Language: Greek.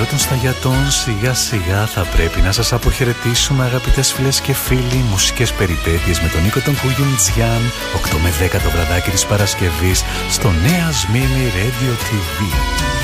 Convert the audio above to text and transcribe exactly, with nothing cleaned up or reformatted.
ώρα των Σταγιατών σιγά σιγά θα πρέπει να σας αποχαιρετήσουμε, αγαπητές φίλες και φίλοι. Μουσικές περιπέτειες με τον Νίκο τον Κούγιουν Τζιάν, οκτώ με δέκα το βραδάκι της Παρασκευής στο Νέα Σμύρνη Radio τι βι.